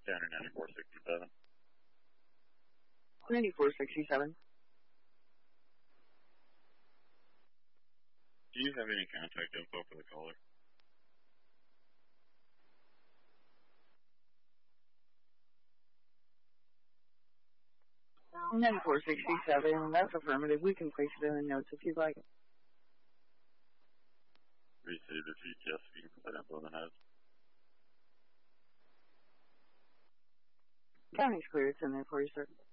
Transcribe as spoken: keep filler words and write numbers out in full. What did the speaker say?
County ninety-four sixty-seven. ninety-four sixty-seven. Do you have any contact info for the caller? ninety-four sixty-seven, that's affirmative. We can place it in the notes if you'd like. Received a G P S if you can put info in the notes. County's clear, it's in there for you, sir.